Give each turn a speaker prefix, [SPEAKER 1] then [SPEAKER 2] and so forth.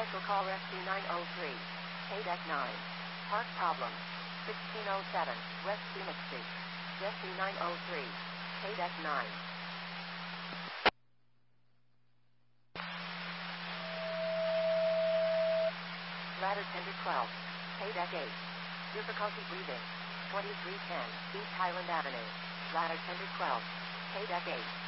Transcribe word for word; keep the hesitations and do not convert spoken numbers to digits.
[SPEAKER 1] Special call Rescue nine oh three. K-Deck nine. Park problem. sixteen oh seven, West Phoenix Street. Rescue nine oh three. K-Deck nine. Ladder Tender twelve. K-Deck eight. Difficulty breathing. twenty-three ten, East Highland Avenue. Ladder Tender twelve. K-Deck eight.